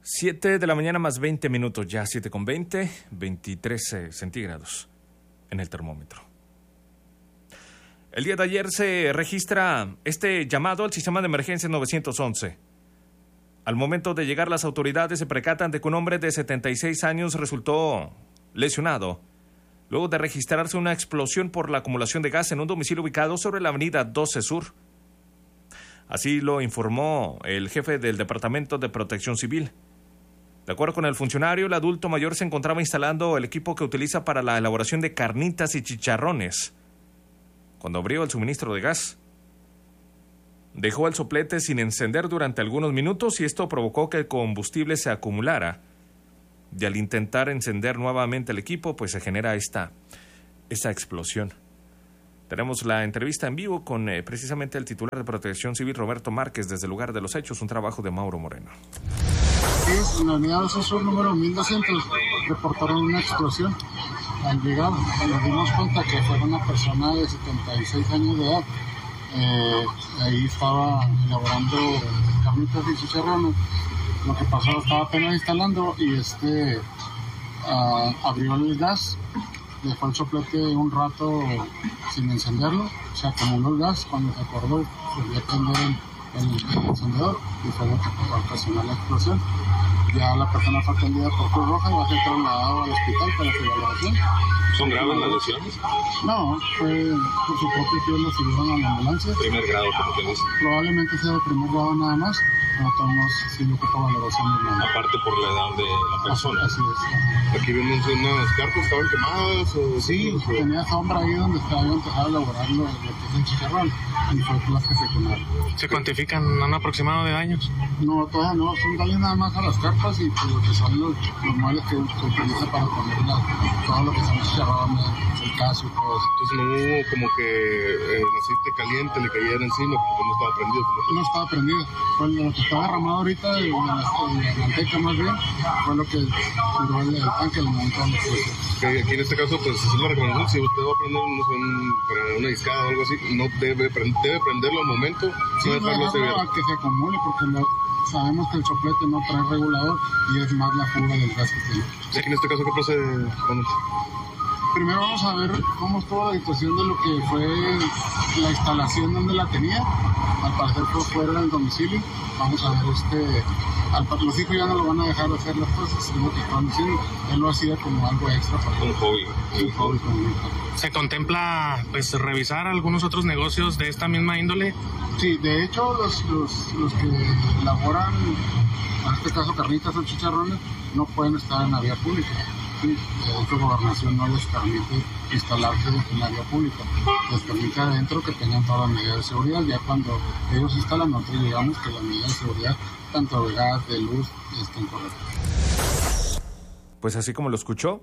7 de la mañana más 20 minutos, ya 7:20, 23 centígrados en el termómetro. El día de ayer se registra este llamado al sistema de emergencia 911. Al momento de llegar las autoridades se percatan de que un hombre de 76 años resultó lesionado luego de registrarse una explosión por la acumulación de gas en un domicilio ubicado sobre la avenida 12 Sur. Así lo informó el jefe del Departamento de Protección Civil. De acuerdo con el funcionario, el adulto mayor se encontraba instalando el equipo que utiliza para la elaboración de carnitas y chicharrones cuando abrió el suministro de gas. Dejó el soplete sin encender durante algunos minutos y esto provocó que el combustible se acumulara. Y al intentar encender nuevamente el equipo, pues se genera esta explosión. Tenemos la entrevista en vivo con precisamente el titular de Protección Civil, Roberto Márquez, desde el lugar de los hechos, un trabajo de Mauro Moreno. En la unidad 12 Sur número 1200 reportaron una explosión. Al llegar nos dimos cuenta que fue una persona de 76 años de edad. Ahí estaba elaborando carnitas y chicharrones. Lo que pasó, estaba apenas instalando y abrió el gas, dejó el soplete un rato sin encenderlo, se acumuló el gas, cuando se acordó volvió a prender el encendedor y fue lo que ocasionó la explosión. Ya la persona fue atendida por Cruz Roja y va a ser trasladado al hospital para su evaluación. ¿Son graves las lesiones? No, fue por su propio pie, lo subieron a la ambulancia. Primer grado, como te dice. Probablemente sea de primer grado nada más, pero todos sí lo ocupa valoración normal. Aparte por la edad de la persona. Así es. Aquí vemos unas cartas, ¿estaban quemadas? Sí, tenía sombra ahí donde habían empezado a elaborar lo que es el chicharrón y fue las que se quemaron. ¿Se cuantifican un aproximado de daños? No, todavía no, son daños nada más a las carpas y pues, lo que son los muebles que se utiliza para poner todo lo que son los chicharrones, el caso y todo eso. Entonces no hubo como que el aceite caliente le cayera encima porque no estaba prendido. No estaba prendido, fue lo que está derramado ahorita, la manteca más bien, fue lo que tiró el tanque al momento de la explosión. Aquí en este caso, pues es la recomendación, si usted va a prender para una discada o algo así, no debe prenderlo al momento, sí, no dejarlo a que se acumule, porque sabemos que el soplete no trae regulador y es más la fuga del gas que tiene. Aquí en este caso, ¿qué procede? Primero vamos a ver cómo estuvo la situación de lo que fue la instalación donde la tenía. Al parecer fue fuera del domicilio. Vamos a ver los hijos ya no lo van a dejar hacer las cosas, es lo que están diciendo. Él lo hacía como algo extra para un hobby. ¿Se contempla pues revisar algunos otros negocios de esta misma índole? Sí, de hecho los que elaboran, en este caso carnitas o chicharrones, no pueden estar en la vía pública. Sí, de hecho Gobernación no les permite instalarse en la vía pública, les permite adentro que tengan todas las medidas de seguridad. Ya cuando ellos instalan, nosotros llegamos que las medidas de seguridad, tanto de gas, de luz, estén correctas. Pues así como lo escuchó,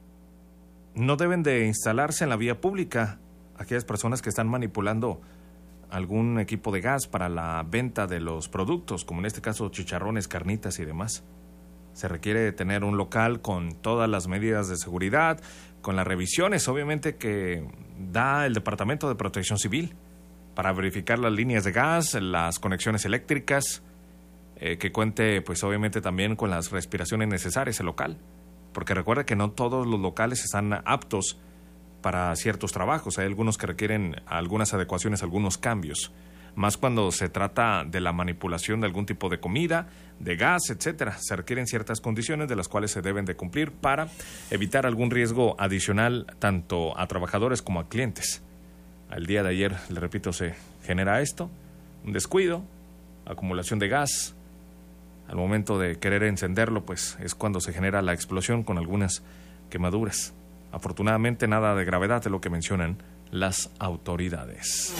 no deben de instalarse en la vía pública aquellas personas que están manipulando algún equipo de gas para la venta de los productos, como en este caso chicharrones, carnitas y demás. Se requiere tener un local con todas las medidas de seguridad, con las revisiones, obviamente, que da el Departamento de Protección Civil para verificar las líneas de gas, las conexiones eléctricas, que cuente, pues obviamente, también con las respiraciones necesarias el local. Porque recuerda que no todos los locales están aptos para ciertos trabajos. Hay algunos que requieren algunas adecuaciones, algunos cambios. Más cuando se trata de la manipulación de algún tipo de comida, de gas, etcétera. Se requieren ciertas condiciones de las cuales se deben de cumplir para evitar algún riesgo adicional tanto a trabajadores como a clientes. Al día de ayer, le repito, se genera esto, un descuido, acumulación de gas. Al momento de querer encenderlo, pues es cuando se genera la explosión con algunas quemaduras. Afortunadamente, nada de gravedad de lo que mencionan las autoridades.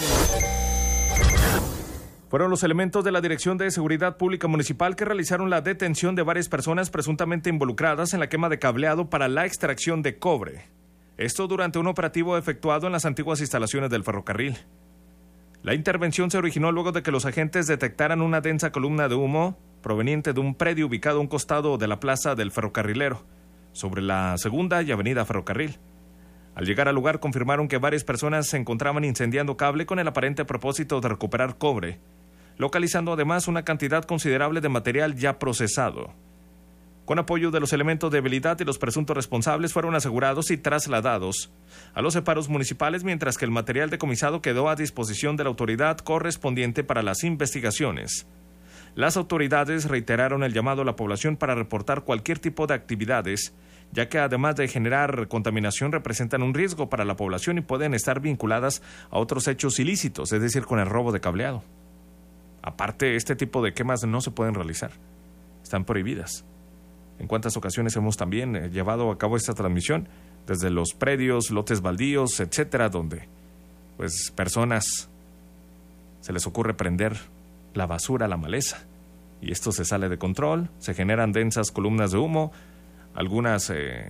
Fueron los elementos de la Dirección de Seguridad Pública Municipal que realizaron la detención de varias personas presuntamente involucradas en la quema de cableado para la extracción de cobre. Esto durante un operativo efectuado en las antiguas instalaciones del ferrocarril. La intervención se originó luego de que los agentes detectaran una densa columna de humo proveniente de un predio ubicado a un costado de la plaza del ferrocarrilero, sobre la Segunda y Avenida Ferrocarril. Al llegar al lugar confirmaron que varias personas se encontraban incendiando cable con el aparente propósito de recuperar cobre, localizando además una cantidad considerable de material ya procesado. con apoyo de los elementos de habilidad y los presuntos responsables, fueron asegurados y trasladados a los separos municipales, mientras que el material decomisado quedó a disposición de la autoridad correspondiente para las investigaciones. Las autoridades reiteraron el llamado a la población para reportar cualquier tipo de actividades, ya que además de generar contaminación representan un riesgo para la población y pueden estar vinculadas a otros hechos ilícitos, es decir, con el robo de cableado. Aparte, este tipo de quemas no se pueden realizar, están prohibidas. En cuántas ocasiones hemos también llevado a cabo esta transmisión desde los predios, lotes baldíos, etcétera, donde pues personas se les ocurre prender la basura, la maleza, y esto se sale de control, se generan densas columnas de humo. Algunas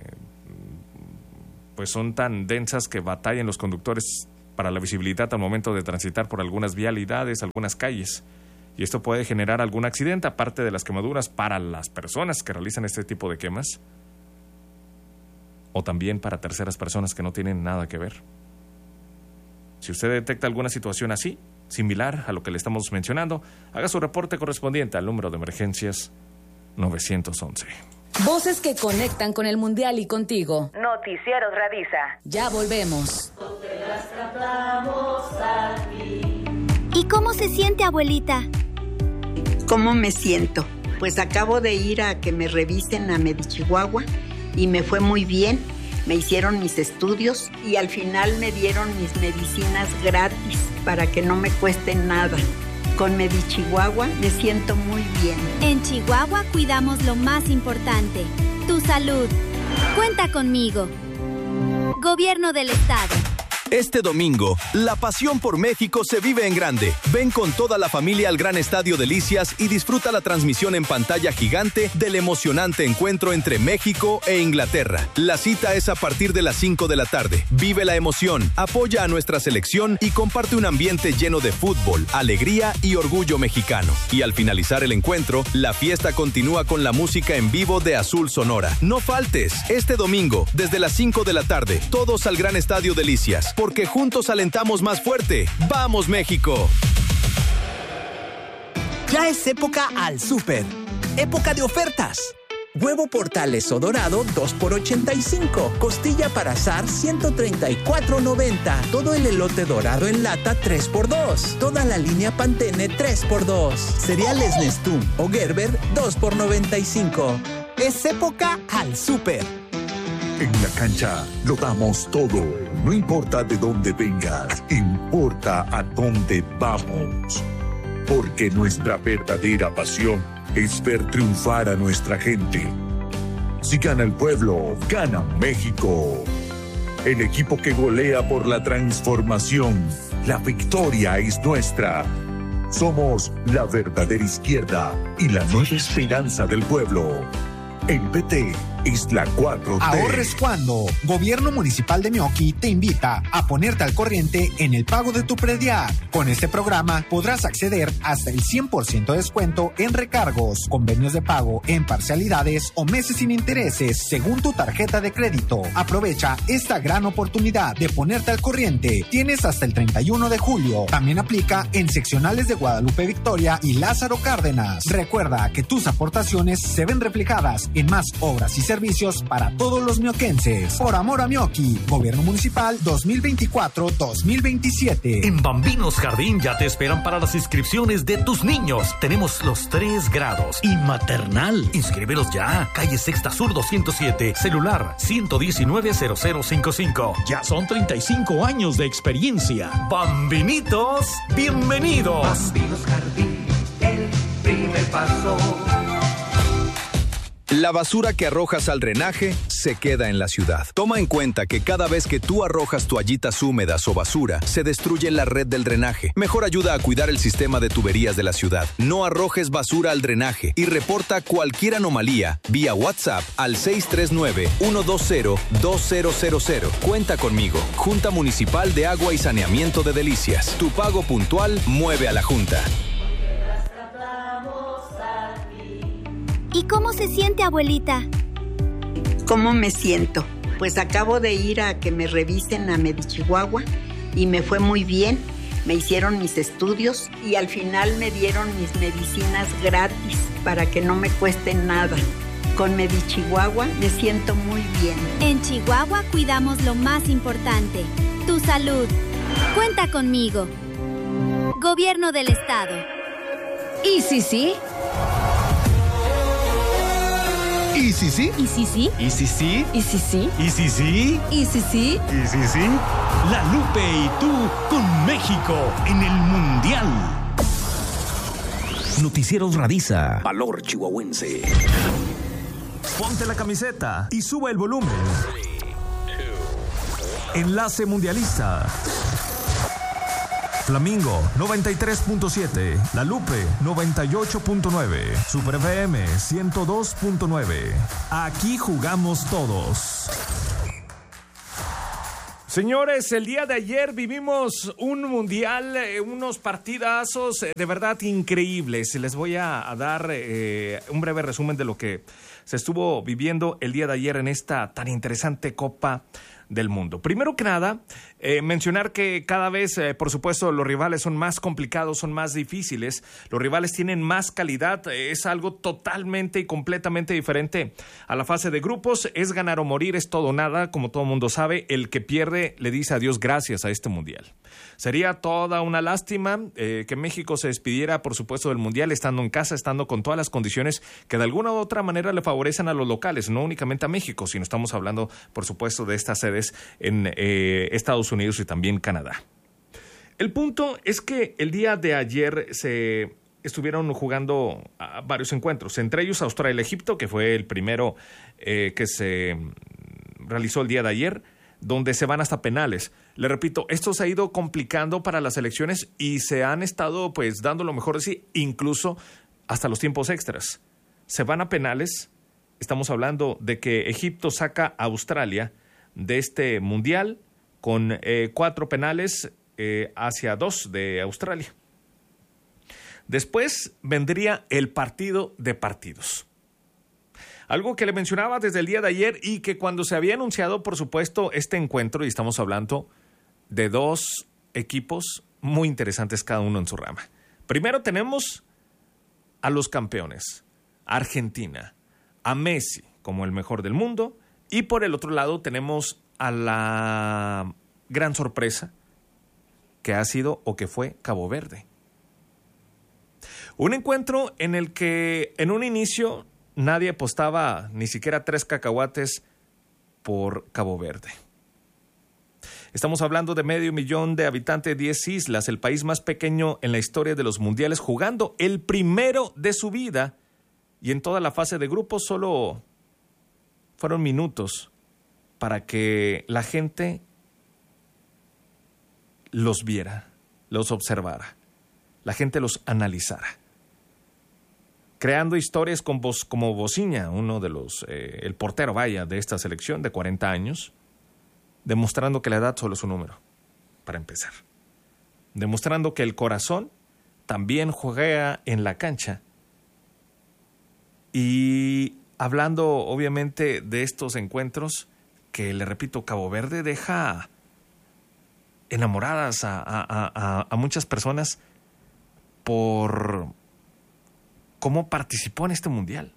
pues son tan densas que batallan los conductores para la visibilidad al momento de transitar por algunas vialidades, algunas calles. Y esto puede generar algún accidente, aparte de las quemaduras para las personas que realizan este tipo de quemas, o también para terceras personas que no tienen nada que ver. Si usted detecta alguna situación así, similar a lo que le estamos mencionando, haga su reporte correspondiente al número de emergencias 911. Voces que conectan con el Mundial y contigo. Noticieros Radisa. Ya volvemos. ¿Y cómo se siente, abuelita? ¿Cómo me siento? Pues acabo de ir a que me revisen a Medichihuahua y me fue muy bien. Me hicieron mis estudios y al final me dieron mis medicinas gratis para que no me cueste nada. Con Medichihuahua me siento muy bien. En Chihuahua cuidamos lo más importante, tu salud. Cuenta conmigo. Gobierno del Estado. Este domingo, la pasión por México se vive en grande. Ven con toda la familia al Gran Estadio Delicias y disfruta la transmisión en pantalla gigante del emocionante encuentro entre México e Inglaterra. La cita es a partir de las 5 de la tarde. Vive la emoción, apoya a nuestra selección y comparte un ambiente lleno de fútbol, alegría y orgullo mexicano. Y al finalizar el encuentro, la fiesta continúa con la música en vivo de Azul Sonora. No faltes, este domingo, desde las 5 de la tarde, todos al Gran Estadio Delicias. Porque juntos alentamos más fuerte. ¡Vamos, México! Ya es época al súper. Época de ofertas. Huevo Portales o dorado 2 por $85. Costilla para asar 134.90. Todo el elote dorado en lata 3 por $2. Toda la línea Pantene 3 por $2. Cereales Nestum o Gerber 2 por $95. Es época al súper. En la cancha lo damos todo. No importa de dónde vengas, importa a dónde vamos. Porque nuestra verdadera pasión es ver triunfar a nuestra gente. Si gana el pueblo, gana México. El equipo que golea por la transformación. La victoria es nuestra. Somos la verdadera izquierda y la nueva esperanza del pueblo. El PT es la 4T. Ahorres cuando. Gobierno Municipal de Meoqui te invita a ponerte al corriente en el pago de tu predial. Con este programa podrás acceder hasta el 100% de descuento en recargos, convenios de pago en parcialidades o meses sin intereses según tu tarjeta de crédito. Aprovecha esta gran oportunidad de ponerte al corriente. Tienes hasta el 31 de julio. También aplica en seccionales de Guadalupe Victoria y Lázaro Cárdenas. Recuerda que tus aportaciones se ven reflejadas en más obras y servicios para todos los mioquenses. Por amor a Meoqui, Gobierno Municipal 2024-2027. En Bambinos Jardín ya te esperan para las inscripciones de tus niños. Tenemos los 3 grados y maternal. Inscríbelos ya. Calle Sexta Sur 207, celular 119-0055. Ya son 35 años de experiencia. Bambinitos, bienvenidos. Bambinos Jardín, el primer paso. La basura que arrojas al drenaje se queda en la ciudad. Toma en cuenta que cada vez que tú arrojas toallitas húmedas o basura, se destruye la red del drenaje. Mejor ayuda a cuidar el sistema de tuberías de la ciudad. No arrojes basura al drenaje y reporta cualquier anomalía vía WhatsApp al 639-120-2000. Cuenta conmigo. Junta Municipal de Agua y Saneamiento de Delicias. Tu pago puntual mueve a la Junta. ¿Y cómo se siente, abuelita? ¿Cómo me siento? Pues acabo de ir a que me revisen a Medichihuahua y me fue muy bien. Me hicieron mis estudios y al final me dieron mis medicinas gratis para que no me cueste nada. Con Medichihuahua me siento muy bien. En Chihuahua cuidamos lo más importante, tu salud. Cuenta conmigo. Gobierno del Estado. ¿Y si sí? ¿Y si sí? ¿Y si sí? ¿Y si sí? ¿Y si sí? ¿Y si sí? ¿Y si sí? ¿Y si sí? La Lupe y tú con México en el Mundial. Noticieros Radiza. Valor chihuahuense. Ponte la camiseta y sube el volumen. Enlace Mundialista. Flamingo 93.7, La Lupe 98.9, Super FM 102.9. Aquí jugamos todos. Señores, el día de ayer vivimos un mundial, unos partidazos de verdad increíbles. Les voy a dar un breve resumen de lo que se estuvo viviendo el día de ayer en esta tan interesante Copa del Mundo. Primero que nada, mencionar que cada vez, por supuesto, los rivales son más complicados, son más difíciles, los rivales tienen más calidad, es algo totalmente y completamente diferente a la fase de grupos, es ganar o morir, es todo o nada, como todo mundo sabe, el que pierde le dice adiós gracias a este Mundial. Sería toda una lástima que México se despidiera, por supuesto, del Mundial, estando en casa, estando con todas las condiciones que de alguna u otra manera le favorecen a los locales, no únicamente a México, sino estamos hablando, por supuesto, de estas sedes en Estados Unidos y también Canadá. El punto es que el día de ayer se estuvieron jugando varios encuentros, entre ellos Australia-Egipto, que fue el primero que se realizó el día de ayer, donde se van hasta penales. Le repito, esto se ha ido complicando para las selecciones y se han estado pues dando lo mejor de sí, incluso hasta los tiempos extras. Se van a penales, estamos hablando de que Egipto saca a Australia de este mundial con 4 penales hacia 2 de Australia. Después vendría el partido de partidos. Algo que le mencionaba desde el día de ayer y que cuando se había anunciado, por supuesto, este encuentro, y estamos hablando de 2 equipos muy interesantes cada uno en su rama. Primero tenemos a los campeones, Argentina, a Messi como el mejor del mundo, y por el otro lado tenemos a la gran sorpresa que ha sido o que fue Cabo Verde. Un encuentro en el que en un inicio nadie apostaba ni siquiera 3 cacahuates por Cabo Verde. Estamos hablando de 500,000 de habitantes, 10 islas, el país más pequeño en la historia de los mundiales, jugando el primero de su vida. Y en toda la fase de grupos solo fueron minutos para que la gente los viera, los observara, la gente los analizara. Creando historias como Bociña, uno de los, el portero, de esta selección de 40 años, demostrando que la edad solo es un número, para empezar. Demostrando que el corazón también juega en la cancha. Y hablando, obviamente, de estos encuentros, que, le repito, Cabo Verde deja enamoradas a muchas personas por cómo participó en este mundial,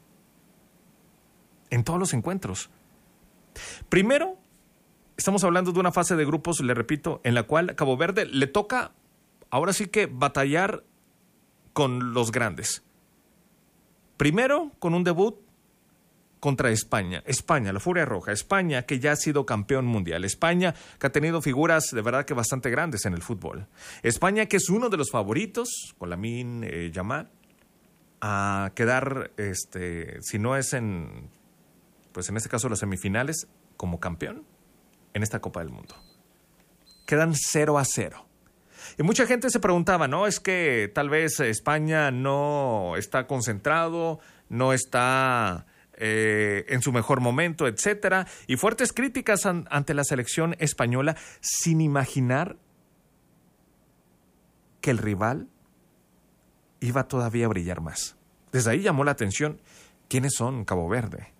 en todos los encuentros. Primero, estamos hablando de una fase de grupos, le repito, en la cual a Cabo Verde le toca, ahora sí que batallar con los grandes. Primero, con un debut contra España. España, la Furia Roja. España, que ya ha sido campeón mundial. España, que ha tenido figuras de verdad que bastante grandes en el fútbol. España, que es uno de los favoritos, con Lamine Yamal, a quedar, si no es en este caso las semifinales, como campeón en esta Copa del Mundo. Quedan 0-0. Y mucha gente se preguntaba, ¿no? Es que tal vez España no está concentrado, no está en su mejor momento, etcétera. Y fuertes críticas ante la selección española, sin imaginar que el rival iba todavía a brillar más. Desde ahí llamó la atención quiénes son Cabo Verde.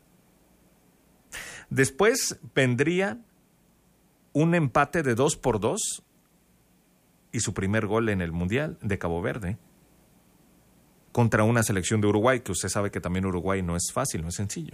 Después vendría un empate de 2-2 y su primer gol en el Mundial de Cabo Verde. contra una selección de Uruguay, que usted sabe que también Uruguay no es fácil, no es sencillo.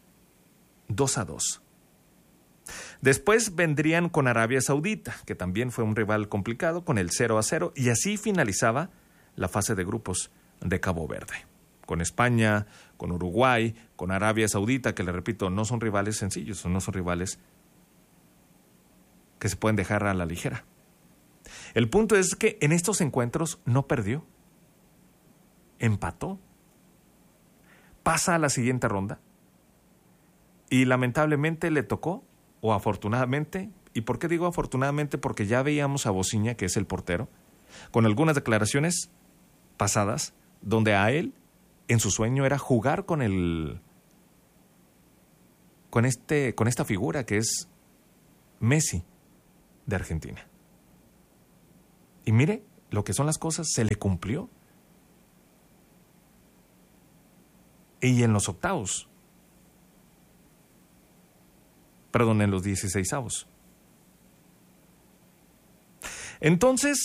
2-2. Después vendrían con Arabia Saudita, que también fue un rival complicado, con el 0-0, y así finalizaba la fase de grupos de Cabo Verde. Con España, con Uruguay, con Arabia Saudita, que le repito, no son rivales sencillos, no son rivales que se pueden dejar a la ligera. El punto es que en estos encuentros no perdió, empató, pasa a la siguiente ronda y lamentablemente le tocó, o afortunadamente, ¿y por qué digo afortunadamente? Porque ya veíamos a Bociña, que es el portero, con algunas declaraciones pasadas donde a él, en su sueño, era jugar con esta figura que es Messi de Argentina. Y mire lo que son las cosas, se le cumplió. Y en los octavos, en los 16avos. Entonces,